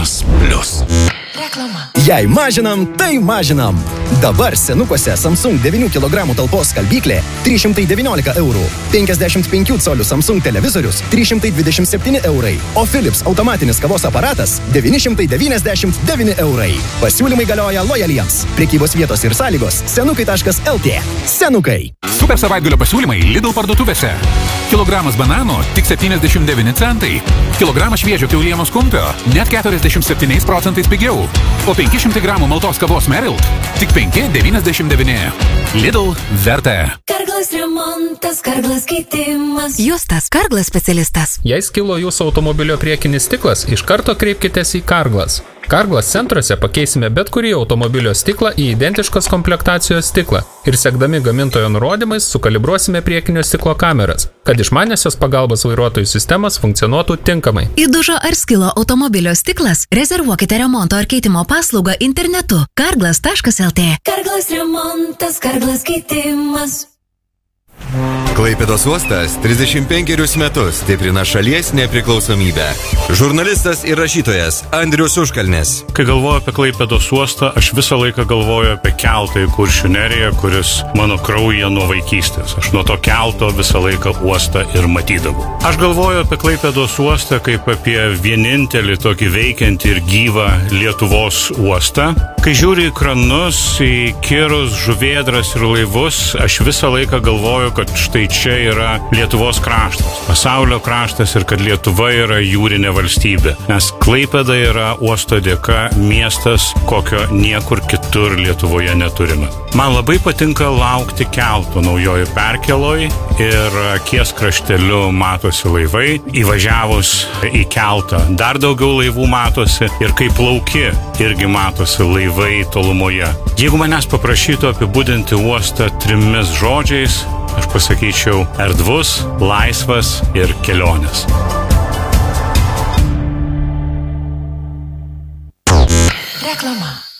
Erasmus Plus. Reklama. Jei mažinam, tai mažinam. Dabar senukuose Samsung 9 kg talpos skalbyklė 319 eurų. 55 colių Samsung televizorius 327 eurai. O Philips automatinis kavos aparatas 999 eurai. Pasiūlymai galioja lojaliems. Prekybos vietos ir sąlygos senukai.lt. Senukai. Super savaitgalio pasiūlymai Lidl parduotuvėse. Kilogramas banano tik 79 centai. Kilogramas šviežio kiaulienos kumpio net 47% pigiau. O 500 gramų maltos kavos Merrill tik 5,99. Lidl verta. Karglas remontas, Karglas keitimas. Justas, Karglas specialistas. Jei skilo jūsų automobilio priekinis stiklas, iš karto kreipkitės į Karglas. Karglas centruose pakeisime bet kurį automobilio stiklą į identiškos komplektacijos stiklą ir sekdami gamintojo nurodymais sukalibruosime priekinio stiklo kameras, kad išmaniosios pagalbos vairuotojų sistemas funkcionuotų tinkamai. Įdužo ar skilo automobilio stiklas? Rezervuokite remonto ar keitimo paslaugą internetu karglas.lt. Karglas remontas, Karglas keitimas. Klaipėdos uostas 35 metus stiprina šalies nepriklausomybę. Žurnalistas ir rašytojas Andrius Užkalnis. Kai galvoju apie Klaipėdos uostą, aš visą laiką galvoju apie keltą į Kuršių neriją, kuris mano kraujyje nuo vaikystės. Aš nuo to kelto visą laiką uostą ir matydavau. Aš galvoju apie Klaipėdos uostą kaip apie vienintelį tokį veikiantį ir gyvą Lietuvos uostą. Kai žiūriu į kranus, į kirus, žuvėdras ir laivus, aš visą laiką galvoju, kad štai čia yra Lietuvos kraštas, pasaulio kraštas ir kad Lietuva yra jūrinė valstybė. Nes Klaipėda yra uosto dėka miestas, kokio niekur kitur Lietuvoje neturime. Man labai patinka laukti kelto naujojo perkeloj ir akies krašteliu matosi laivai. Įvažiavus į keltą dar daugiau laivų matosi ir kai plauki irgi matosi laivai tolumoje. Jeigu manęs paprašytų apibūdinti uostą 3 žodžiais, aš pasakyčiau erdvus, laisvas ir kelionės. Reklama.